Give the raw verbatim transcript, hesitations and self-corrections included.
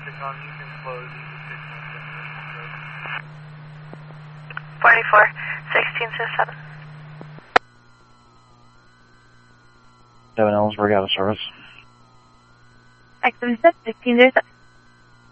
forty-four, sixteen, seven. Seven Ellsberg out of service. X seven six, sixteen, zero seven.